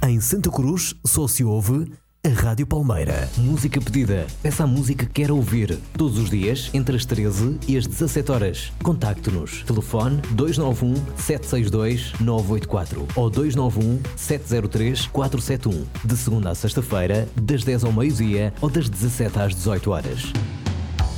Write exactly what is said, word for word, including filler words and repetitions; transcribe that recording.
Em Santa Cruz só se ouve a Rádio Palmeira. Música pedida. Peça a música que quer ouvir. Todos os dias, entre as treze e as dezassete horas. Contacte-nos. Telefone dois nove um, sete seis dois, nove oito quatro ou dois nove um, sete zero três, quatro sete um. De segunda a sexta-feira, das dez ao meio-dia ou das dezassete às dezoito horas.